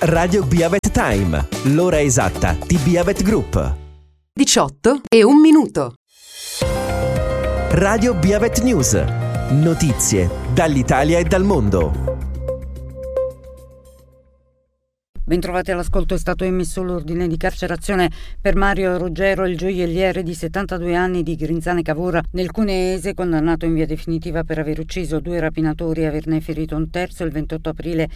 Radio Biavet Time, l'ora esatta di Biavet Group. 18:01. Radio Biavet News, notizie dall'Italia e dal mondo. Bentrovati all'ascolto. È stato emesso l'ordine di carcerazione per Mario Ruggero, il gioielliere di 72 anni di Grinzane Cavour, nel Cuneese, condannato in via definitiva per aver ucciso 2 rapinatori e averne ferito un terzo il 28 aprile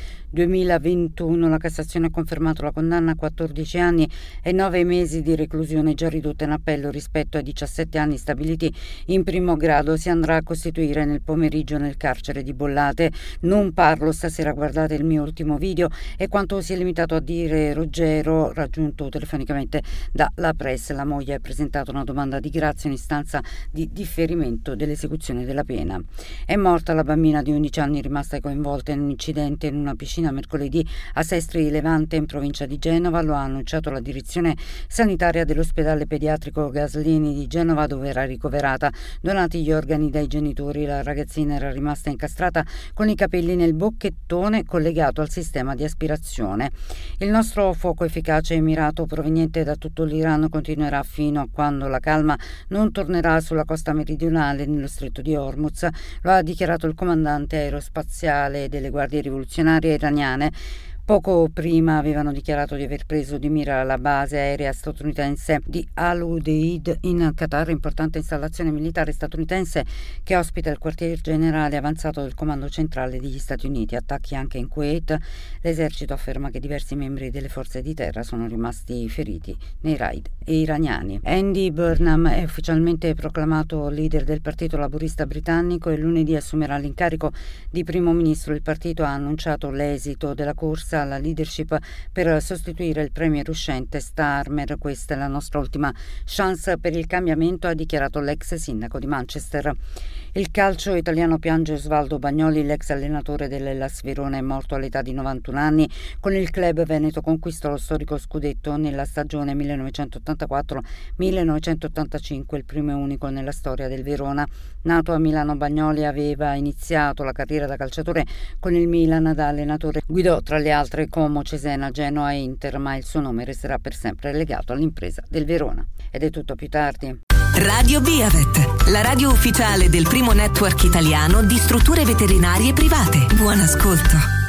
2021. La Cassazione ha confermato la condanna a 14 anni e 9 mesi di reclusione, già ridotta in appello rispetto ai 17 anni stabiliti in primo grado. Si andrà a costituire nel pomeriggio nel carcere di Bollate. Non parlo stasera, guardate il mio ultimo video, e quanto si è limitato a dire Ruggero, raggiunto telefonicamente dalla press. La moglie ha presentato una domanda di grazia in istanza di differimento dell'esecuzione della pena. È morta la bambina di 11 anni rimasta coinvolta in un incidente in una piscina mercoledì a Sestri Levante, in provincia di Genova. Lo ha annunciato la direzione sanitaria dell'ospedale pediatrico Gaslini di Genova, dove era ricoverata. Donati gli organi dai genitori, la ragazzina era rimasta incastrata con i capelli nel bocchettone collegato al sistema di aspirazione. Il nostro fuoco efficace e mirato proveniente da tutto l'Iran continuerà fino a quando la calma non tornerà sulla costa meridionale nello stretto di Hormuz. Lo ha dichiarato il comandante aerospaziale delle guardie rivoluzionarie iraniane. Poco prima avevano dichiarato di aver preso di mira la base aerea statunitense di Al Udeid in Qatar, importante installazione militare statunitense che ospita il quartier generale avanzato del comando centrale degli Stati Uniti. Attacchi anche in Kuwait. L'esercito afferma che diversi membri delle forze di terra sono rimasti feriti nei raid iraniani. Andy Burnham è ufficialmente proclamato leader del Partito Laburista britannico e lunedì assumerà l'incarico di primo ministro. Il partito ha annunciato l'esito della corsa alla leadership per sostituire il premier uscente Starmer. Questa è la nostra ultima chance per il cambiamento, ha dichiarato l'ex sindaco di Manchester. Il calcio italiano piange Osvaldo Bagnoli, l'ex allenatore dell'Hellas Verona è morto all'età di 91 anni. Con il club veneto conquistò lo storico scudetto nella stagione 1984-1985, il primo e unico nella storia del Verona. Nato a Milano, Bagnoli aveva iniziato la carriera da calciatore con il Milan. Da allenatore guidò tra le altre Como, Cesena, Genoa e Inter, ma il suo nome resterà per sempre legato all'impresa del Verona. Ed è tutto, più tardi. Radio Biavet, la radio ufficiale del primo network italiano di strutture veterinarie private. Buon ascolto.